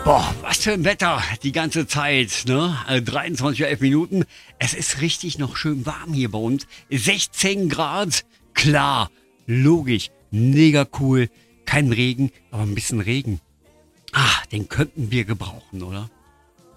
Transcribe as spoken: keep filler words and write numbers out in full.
Boah, was für ein Wetter die ganze Zeit, ne? Also dreiundzwanzig Uhr elf Minuten. Es ist richtig noch schön warm hier bei uns. sechzehn Grad. Klar, logisch, mega cool. Kein Regen, aber ein bisschen Regen. Ah, den könnten wir gebrauchen, oder?